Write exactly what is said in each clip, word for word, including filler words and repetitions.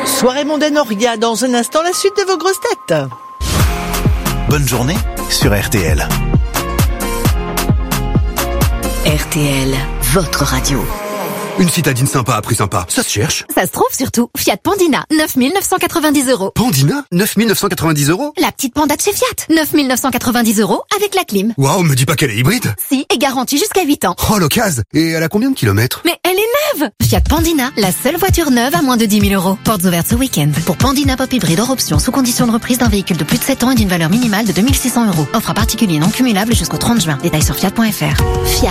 Soirée mondaine Oria, dans un instant la suite de vos grosses têtes. Bonne journée sur R T L. R T L, votre radio. Une citadine sympa à prix sympa, ça se cherche. Ça se trouve surtout. Fiat Pandina, neuf mille neuf cent quatre-vingt-dix euros. Pandina, neuf mille neuf cent quatre-vingt-dix euros. La petite Panda de chez Fiat, neuf mille neuf cent quatre-vingt-dix euros avec la clim. Waouh, me dis pas qu'elle est hybride. Si, et garantie jusqu'à huit ans. Oh, l'occasion. Et elle a combien de kilomètres? Mais elle est neuve. Fiat Pandina, la seule voiture neuve à moins de dix mille euros. Portes ouvertes ce week-end. Pour Pandina Pop Hybride hors option, sous condition de reprise d'un véhicule de plus de sept ans et d'une valeur minimale de deux mille six cents euros. Offre à particulier non cumulable jusqu'au trente juin. Détails sur fiat point f r. Fiat.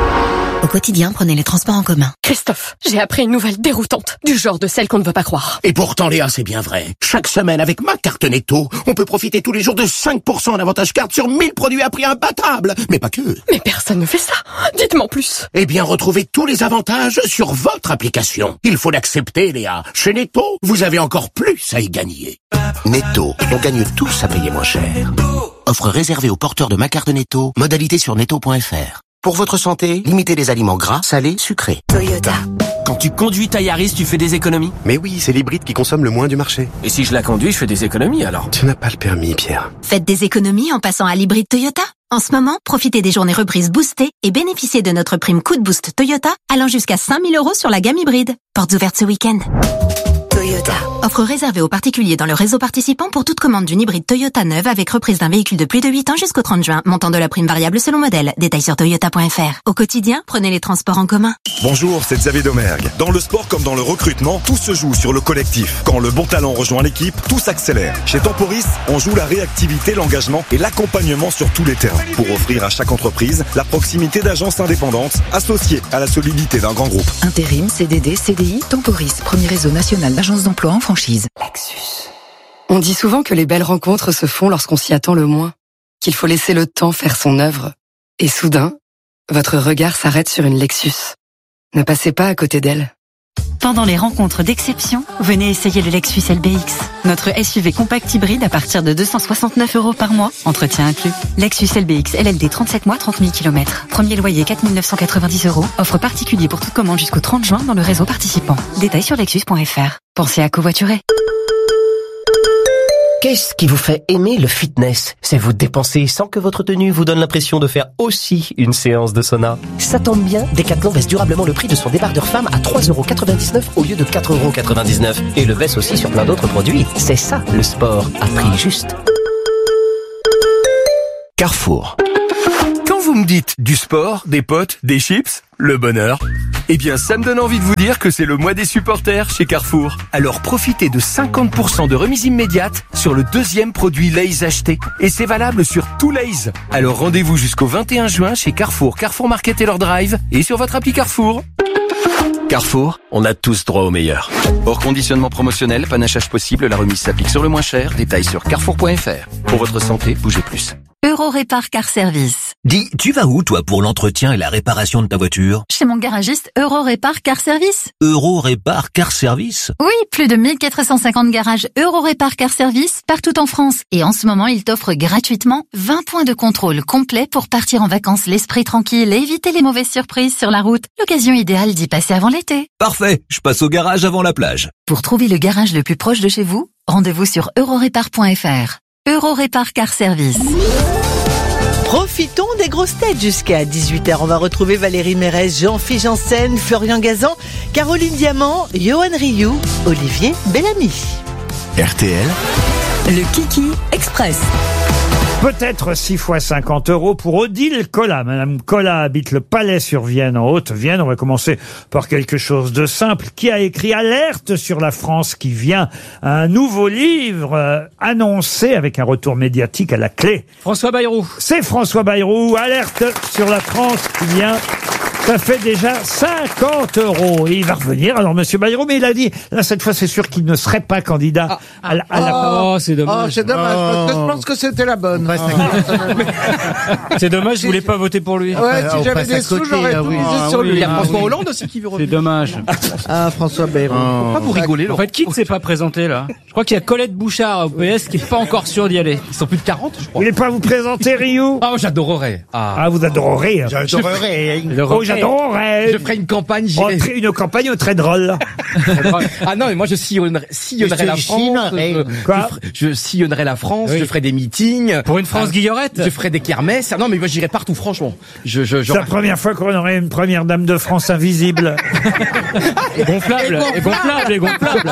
Au quotidien, prenez les transports en commun. Christophe, j'ai appris une nouvelle déroutante, du genre de celle qu'on ne veut pas croire. Et pourtant, Léa, c'est bien vrai. Chaque semaine, avec ma carte Netto, on peut profiter tous les jours de cinq pour cent en avantage carte sur mille produits à prix imbattable. Mais pas que. Mais personne ne fait ça. Dites-moi plus. Eh bien, retrouvez tous les avantages sur votre application. Il faut l'accepter, Léa. Chez Netto, vous avez encore plus à y gagner. Netto, on gagne tous à payer moins cher. Offre réservée aux porteurs de ma carte Netto. Modalité sur netto point f r. Pour votre santé, limitez les aliments gras, salés, sucrés. Toyota. Quand tu conduis ta Yaris, tu fais des économies? Mais oui, c'est l'hybride qui consomme le moins du marché. Et si je la conduis, je fais des économies alors? Tu n'as pas le permis, Pierre. Faites des économies en passant à l'hybride Toyota. En ce moment, profitez des journées reprises boostées et bénéficiez de notre prime coup de boost Toyota allant jusqu'à cinq mille euros sur la gamme hybride. Portes ouvertes ce week-end. Toyota. Offre réservée aux particuliers dans le réseau participant pour toute commande d'une hybride Toyota neuve avec reprise d'un véhicule de plus de huit ans jusqu'au trente juin. Montant de la prime variable selon modèle. Détails sur toyota point f r. Au quotidien, prenez les transports en commun. Bonjour, c'est Xavier Domergue. Dans le sport comme dans le recrutement, tout se joue sur le collectif. Quand le bon talent rejoint l'équipe, tout s'accélère. Chez Temporis, on joue la réactivité, l'engagement et l'accompagnement sur tous les terrains pour offrir à chaque entreprise la proximité d'agences indépendantes associées à la solidité d'un grand groupe. Intérim, C D D, C D I, Temporis, premier réseau national d'agences d'emploi en franchise. Lexus. On dit souvent que les belles rencontres se font lorsqu'on s'y attend le moins, qu'il faut laisser le temps faire son œuvre. Et soudain, votre regard s'arrête sur une Lexus. Ne passez pas à côté d'elle. Pendant les rencontres d'exception, venez essayer le Lexus L B X. Notre S U V compact hybride à partir de deux cent soixante-neuf euros par mois, entretien inclus. Lexus L B X L L D trente-sept mois, trente mille kilomètres. Premier loyer quatre mille neuf cent quatre-vingt-dix euros. Offre particulier pour toute commande jusqu'au trente juin dans le réseau participant. Détails sur lexus point f r. Pensez à covoiturer. Qu'est-ce qui vous fait aimer le fitness? C'est vous dépenser sans que votre tenue vous donne l'impression de faire aussi une séance de sauna. Ça tombe bien, Decathlon baisse durablement le prix de son débardeur femme à trois euros quatre-vingt-dix-neuf au lieu de quatre euros quatre-vingt-dix-neuf. Et le baisse aussi sur plein d'autres produits. C'est ça, le sport à prix juste. Carrefour. Quand vous me dites du sport, des potes, des chips, le bonheur, eh bien ça me donne envie de vous dire que c'est le mois des supporters chez Carrefour. Alors profitez de cinquante pour cent de remise immédiate sur le deuxième produit Lay's acheté. Et c'est valable sur tout Lay's. Alors rendez-vous jusqu'au vingt et un juin chez Carrefour, Carrefour Market et leur drive et sur votre appli Carrefour. Carrefour, on a tous droit au meilleur. Hors conditionnement promotionnel, panachage possible, la remise s'applique sur le moins cher. Détails sur carrefour point f r. Pour votre santé, bougez plus. Eurorépar Car Service. Dis, tu vas où toi pour l'entretien et la réparation de ta voiture? Chez mon garagiste Eurorépar Car Service. Eurorépar Car Service? Oui, plus de mille quatre cent cinquante garages Eurorépar Car Service partout en France. Et en ce moment, il t'offre gratuitement vingt points de contrôle complets pour partir en vacances l'esprit tranquille et éviter les mauvaises surprises sur la route. L'occasion idéale d'y passer avant l'été. Parfait, je passe au garage avant la plage. Pour trouver le garage le plus proche de chez vous, rendez-vous sur eurorépar point f r. Eurorépar Car Service. Profitons des grosses têtes jusqu'à dix-huit heures. On va retrouver Valérie Mérès, Jean-Philippe Janssen, Florian Gazan, Caroline Diamant, Johan Rioux, Olivier Bellamy. R T L. Le Kiki Express. Peut-être six fois cinquante euros pour Odile Collat. Madame Collat habite le Palais-sur-Vienne, en Haute-Vienne. On va commencer par quelque chose de simple. Qui a écrit Alerte sur la France qui vient? Un nouveau livre euh, annoncé avec un retour médiatique à la clé. François Bayrou. C'est François Bayrou. Alerte sur la France qui vient. Ça fait déjà cinquante euros. Et il va revenir. Alors, monsieur Bayrou, mais il a dit, là, cette fois, c'est sûr qu'il ne serait pas candidat ah, ah, à la, à la... Oh, c'est dommage. Oh, c'est dommage, oh. Parce que je pense que c'était la bonne. C'est dommage, je voulais pas voter pour lui. Ouais, si j'avais des sous, j'aurais tout misé ah, sur oui, lui. Il y a François Hollande aussi qui veut revenir. C'est dommage. Ah, François Bayrou. Oh. Pourquoi vous rigolez, En fait, qui ne s'est pas présenté, là? Je crois qu'il y a Colette Bouchard au P S qui n'est pas encore sûr d'y aller. Ils sont plus de quarante, je crois. Vous voulez pas vous présenter, Rioux? Ah, oh, j'adorerais. Ah. ah, vous adorerez. J'adorerais. Oh, j'adorerais. Je ferai une campagne. Oh, j'irai- très- une campagne très drôle. Ah non, mais moi je sillonnerai, sillonnerai Je la France. chinoiserai. Je, Quoi je, ferai- je sillonnerai la France. Oui. Je ferai des meetings. Pour une France Ah, Guillerette. Je ferai des kermesses. Ah non, mais moi j'irai partout, franchement. Je, je, C'est je... la première fois qu'on aurait une première dame de France invisible. Gonflable, et gonflable, et gonflable.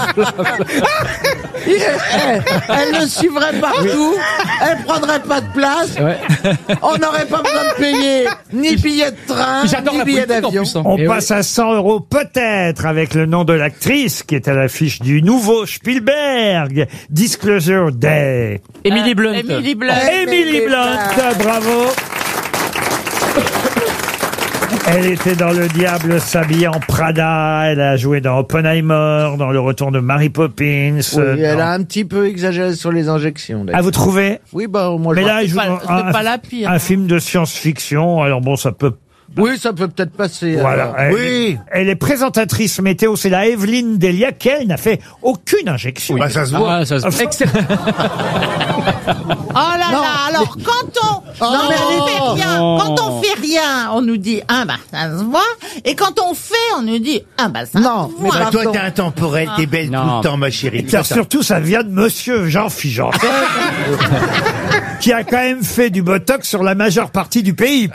Elle, elle le suivrait partout, elle prendrait pas de place, Ouais. on n'aurait pas besoin de payer ni billet de train, J'adore ni la billet politique en d'avion. plus. hein. On Et passe à cent euros peut-être avec le nom de l'actrice qui est à l'affiche du nouveau Spielberg, Disclosure Day. Emily Blunt. Emily Blunt. Emily Blunt, bravo. Elle était dans Le Diable s'habille en Prada, elle a joué dans Oppenheimer, dans Le Retour de Mary Poppins. Oui, euh, elle dans- a un petit peu exagéré sur les injections. Ah, vous trouvez? Oui, bah moi Mais je là, elle joue pas- dans c'est un, pas la pire. un film de science-fiction, alors bon, ça peut... Oui, ça peut peut-être passer. Voilà. alors. Elle, Oui. elle est présentatrice météo, c'est la Evelyne Delia, qui elle n'a fait aucune injection. Bah, ça se voit. Ah, ça se- Excellent. Oh là là, alors quand on Oh, non, mais on fait rien, non. quand on fait rien, on nous dit ah bah ça se voit, et quand on fait, on nous dit ah bah ça Non, se mais voit. bah, toi, t'es intemporel, t'es belle Non. tout le temps, ma chérie. Car surtout, ça vient de monsieur Jean-Philippe Janssen, qui a quand même fait du botox sur la majeure partie du pays.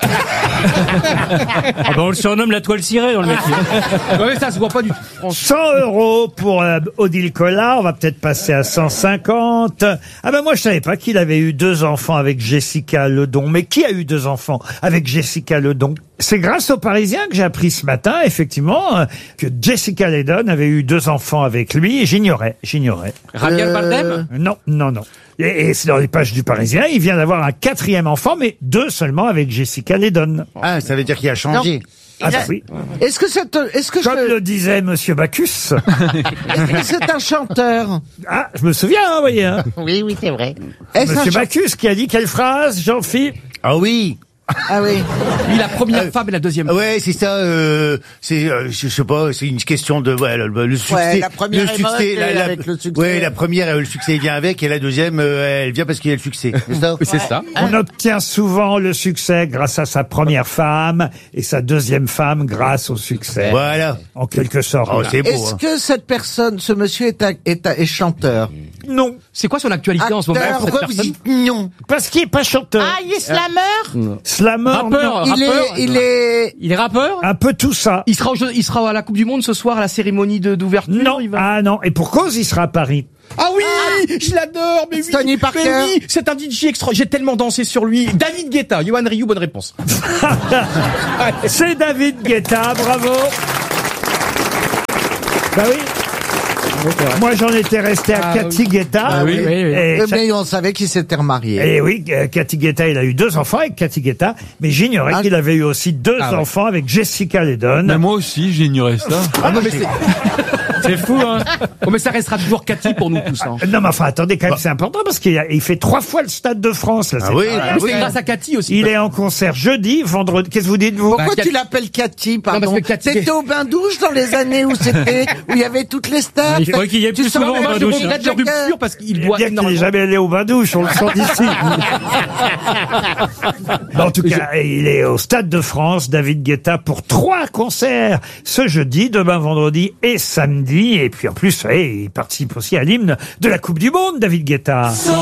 Ah bah, on le surnomme la toile cirée dans le métier. Ouais, mais ça se voit pas du tout. franchement. cent euros pour euh, Odile Collat, on va peut-être passer à cent cinquante. Ah ben moi je savais pas qu'il avait eu deux enfants avec Jessica Ledon. Mais qui a eu deux enfants avec Jessica Ledon? C'est grâce aux Parisiens que j'ai appris ce matin, effectivement, euh, que Jessica Ledon avait eu deux enfants avec lui. Et j'ignorais, j'ignorais. Javier Euh, Bardem. Non, non, non. Et, et c'est dans les pages du Parisien, il vient d'avoir un quatrième enfant, mais deux seulement avec Jessica Ledon. Ah, ça veut dire qu'il a changé. Ah bah oui. Est-ce que c'est, est-ce que Comme je- le disait Monsieur Bacchus. est-ce que c'est un chanteur? Ah, je me souviens, hein, vous voyez. Hein. Oui oui c'est vrai. Est-ce un Monsieur chan- Bacchus qui a dit quelle phrase, Jean-Philippe? Ah oui. Ah oui. Oui, la première Euh, femme et la deuxième. Ouais, c'est ça. Euh, c'est, euh, je sais pas, c'est une question de ouais, le, le succès. la première le est succès, morte, et avec le succès. Ouais, la première, euh, le succès vient avec, et la deuxième, euh, elle vient parce qu'il y a le succès. C'est ça. C'est ça. On obtient souvent le succès grâce à sa première femme et sa deuxième femme grâce au succès. Voilà. En quelque sorte. Oh, c'est beau. Est-ce hein. que cette personne, ce monsieur est, un- est, un- est chanteur? Non. C'est quoi son actualité en ce moment Acteur, cette pourquoi vous personne dites non? Parce qu'il est pas chanteur. Ah il est slammer. Slammer, Rappeur. non. Il est, rappeur, il est, Il est rappeur. Un peu tout ça. Il sera, au jeu- il sera à la Coupe du Monde ce soir à la cérémonie de- d'ouverture. Non. il va- Ah non. Et pour cause, il sera à Paris. Ah oui, je l'adore, mais oui. Tony Parker. Mais oui, c'est un D J extra. J'ai tellement dansé sur lui. David Guetta, Yohan Ryu, bonne réponse. C'est David Guetta, bravo. Bah oui. Moi, j'en étais resté à Ah Cathy oui. Guetta. Ah oui, oui, oui. Et Eh ça- bien, on savait qu'il s'était remarié. Et oui, euh, Cathy Guetta, il a eu deux enfants avec Cathy Guetta, mais j'ignorais Ah. qu'il avait eu aussi deux Ah ouais. enfants avec Jessica Ledon. Mais moi aussi, j'ignorais ça. Ah non, mais c'est, C'est fou, hein. oh, mais ça restera toujours Cathy pour nous tous. Hein. Non, mais enfin, attendez, quand même, c'est important parce qu'il a- il fait trois fois le Stade de France. Là, Ah c'est- oui, Ah, ah mais oui. c'est grâce à Cathy aussi. Il est en concert jeudi, vendredi. Qu'est-ce que vous dites, vous? Pourquoi Bah, tu Cathy- l'appelles Cathy, pardon? parce que Cathy- C'était au bain-douche dans les années où c'était, où il y avait toutes les stars. Il faudrait qu'il y ait Tu plus sens souvent que au moi, bain je douche, regrette de Jacques- rupture parce qu'il Il doit bien qu'il n'est énormément. jamais allé au bain-douche, on le sent d'ici. Bon, en tout cas, il est au Stade de France, David Guetta, pour trois concerts ce jeudi, demain, vendredi et samedi. Et puis en plus, ouais, il participe aussi à l'hymne de la Coupe du Monde, David Guetta.